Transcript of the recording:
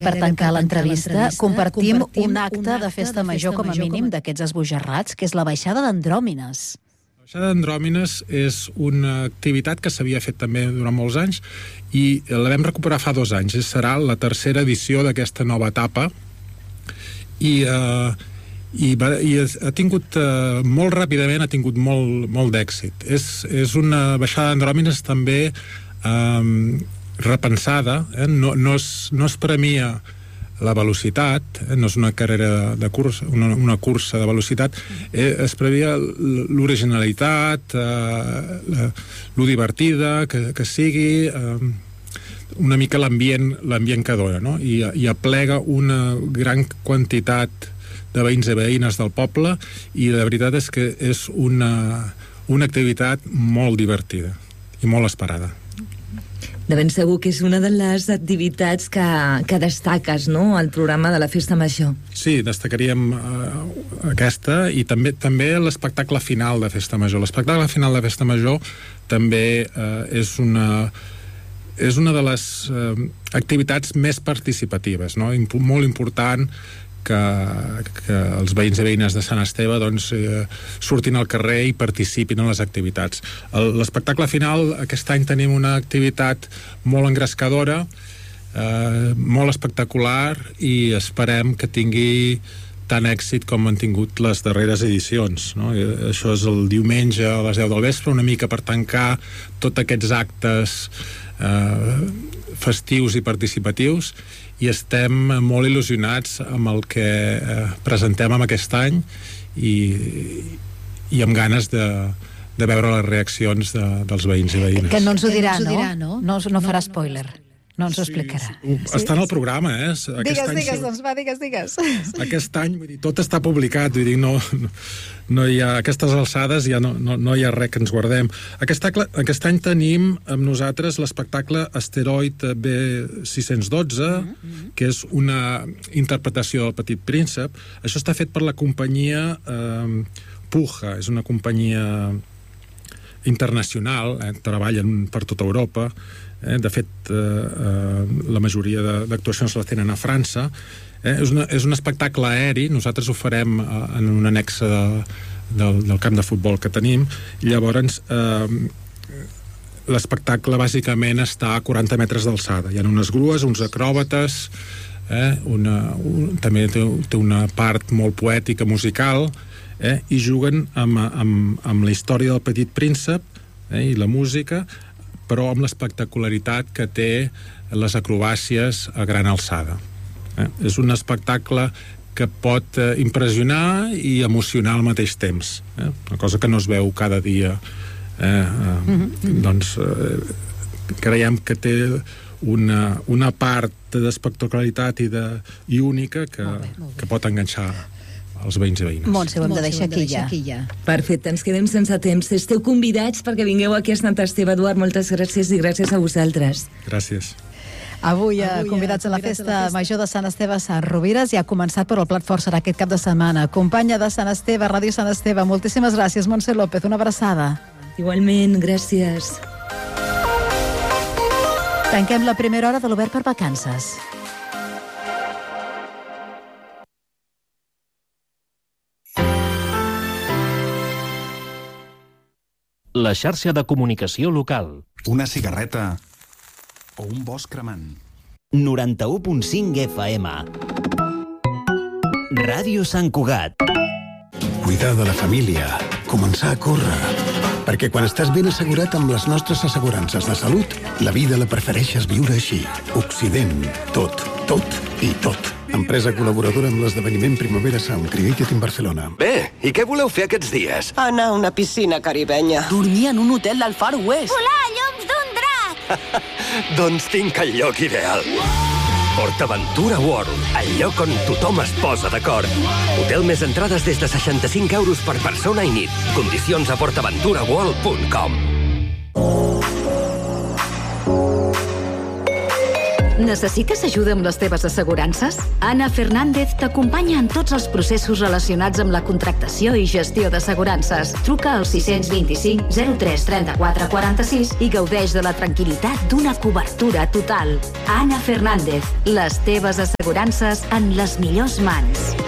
per tancar l'entrevista, compartim un acte de festa major com a mínim d'aquests esbojarrats, que és la baixada d'Andròmines. La baixada d'Andròmines és una activitat que s'havia fet també durant molts anys i la vam recuperar fa 2 anys. Serà la tercera edició d'aquesta nova etapa i ha tingut molt ràpidament, ha tingut molt d'èxit. És una baixada d'Andròmines també repensada, no es premia la velocitat, no és una carrera de cursa, una cursa de velocitat, es premia l'originalitat, lo divertida que sigui, una mica l'ambient que dona, no? I aplega una gran quantitat de veïns i veïnes del poble i la veritat és que és una activitat molt divertida i molt esperada. De ben segur que és una de les activitats que destaques, no?, al programa de la Festa Major. Sí, destacaríem aquesta i també l'espectacle final de Festa Major. L'espectacle final de Festa Major també és una de les activitats més participatives, no? Molt important que els veïns i veïnes de Sant Esteve doncs, surtin al carrer i participin en les activitats. L'espectacle final, aquest any tenim una activitat molt engrescadora, molt espectacular i esperem que tingui tant èxit com han tingut les darreres edicions, no? Això és el diumenge a les 10 del vespre, una mica per tancar tots aquests actes festius i participatius, i estem molt il·lusionats amb el que presentem amb aquest any i amb ganes de veure les reaccions dels veïns i veïnes. Que no ens ho dirà, no? No farà spoiler. No ens ho explicarà. Està en el programa, Digues. Aquest any, vull dir, tot està publicat, vull dir, no hi ha, aquestes alçades ja no hi ha res que ens guardem. Aquest any tenim amb nosaltres l'espectacle Asteroid B612, que és una interpretació del Petit Príncep. Això està fet per la companyia Puja, és una companyia internacional, treballen per tota Europa. De fet, la majoria d'actuacions les tenen a França. És un espectacle aeri, nosaltres ho farem en un annex del camp de futbol que tenim, i llavors l'espectacle bàsicament està a 40 metres d'alçada. Hi ha unes grues, uns acròbates, també té una part molt poètica, musical, i juguen amb la història del Petit Príncep i la música, però amb l'espectacularitat que té les acrobàcies a gran alçada. És un espectacle que pot impressionar i emocionar al mateix temps. Una cosa que no es veu cada dia. Doncs creiem que té una part d'espectacularitat i única que pot enganxar els veïns i veïnes. Montse, ho hem de deixar aquí ja. Perfecte, ens quedem sense temps. Esteu convidats perquè vingueu aquí a Sant Esteve. Eduard, moltes gràcies i gràcies a vosaltres. Gràcies. Avui convidats a la Festa Major de Sant Esteve a Sant Rovires, i ha començat, però el plat fort serà aquest cap de setmana. Companya de Sant Esteve, Ràdio Sant Esteve, moltíssimes gràcies. Montse López, una abraçada. Igualment, gràcies. Tanquem la primera hora de l'Obert per Vacances. La xarxa de comunicació local. Una cigarreta o un bosc cremant. 91.5 FM. Ràdio Sant Cugat. Cuidar de la família, començar a córrer. Perquè quan estàs ben assegurat amb les nostres assegurances de salut, la vida la prefereixes viure així. Occident, tot i tot. Empresa col·laboradora amb l'esdeveniment Primavera Sound Created in Barcelona. Bé, i què voleu fer aquests dies? Anar a una piscina caribenya. Dormir en un hotel del Far West. Volar a llums d'un drac. Doncs tinc el lloc ideal. PortAventura World, el lloc on tothom es posa d'acord. Hotel més entrades des de 65 euros per persona i nit. Condicions a portaventuraworld.com. Necessites ajuda amb les teves assegurances? Anna Fernández t'acompanya en tots els processos relacionats amb la contractació i gestió d'assegurances. Truca al 625 03 34 46 i gaudeix de la tranquil·litat d'una cobertura total. Anna Fernández, les teves assegurances en les millors mans.